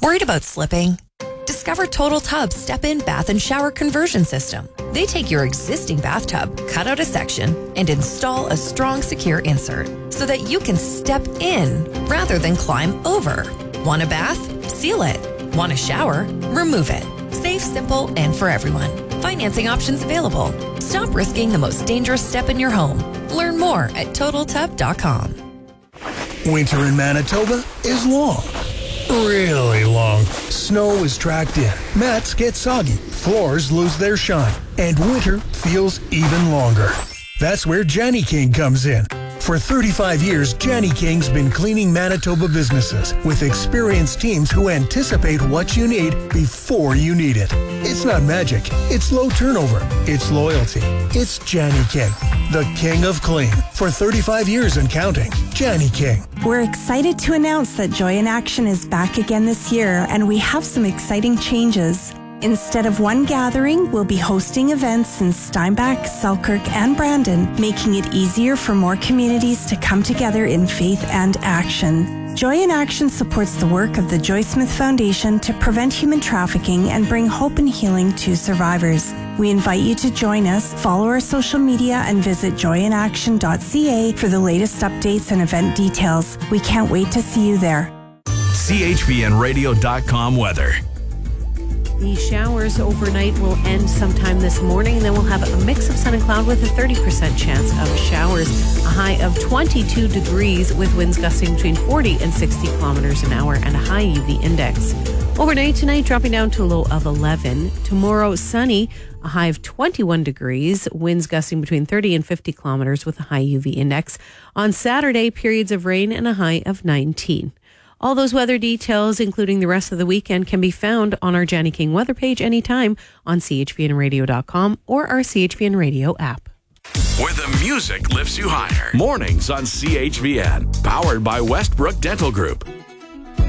Worried about slipping? Discover Total Tub Step-In Bath and Shower Conversion System. They take your existing bathtub, cut out a section, and install a strong, secure insert so that you can step in rather than climb over. Want a bath? Seal it. Want a shower? Remove it. Safe, simple, and for everyone. Financing options available. Stop risking the most dangerous step in your home. Learn more at TotalTub.com. Winter in Manitoba is long. Really long. Snow is tracked in. Mats get soggy. Floors lose their shine. And winter feels even longer. That's where Janny King comes in. For 35 years, Janny King's been cleaning Manitoba businesses with experienced teams who anticipate what you need before you need it. It's not magic. It's low turnover. It's loyalty. It's Janny King, the king of clean. For 35 years and counting, Janny King. We're excited to announce that Joy in Action is back again this year, and we have some exciting changes. Instead of one gathering, we'll be hosting events in Steinbach, Selkirk, and Brandon, making it easier for more communities to come together in faith and action. Joy in Action supports the work of the Joy Smith Foundation to prevent human trafficking and bring hope and healing to survivors. We invite you to join us, follow our social media, and visit joyinaction.ca for the latest updates and event details. We can't wait to see you there. CHVNradio.com weather. The showers overnight will end sometime this morning, and then we'll have a mix of sun and cloud with a 30% chance of showers. A high of 22 degrees with winds gusting between 40 and 60 kilometers an hour and a high UV index. Overnight tonight, dropping down to a low of 11. Tomorrow, sunny, a high of 21 degrees, winds gusting between 30 and 50 kilometers with a high UV index. On Saturday, periods of rain and a high of 19. All those weather details, including the rest of the weekend, can be found on our Janny King weather page anytime on chvnradio.com or our CHVN Radio app. Where the music lifts you higher. Mornings on CHVN. Powered by Westbrook Dental Group.